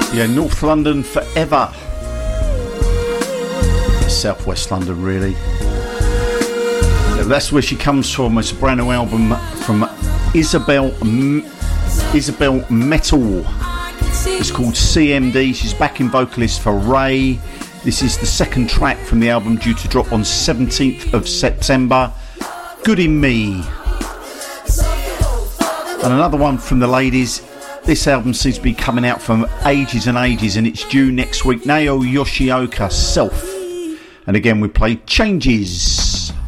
Yeah, North London forever. Southwest London, really. That's where she comes from. It's a brand new album from Isabel Metal. It's called CMD. She's backing vocalist for Ray. This is the second track from the album, due to drop on 17th of September. Good in Me. And another one from the ladies. This album seems to be coming out for ages and ages, and it's due next week. Naoya Yoshioka, Self. And again, we play Changes.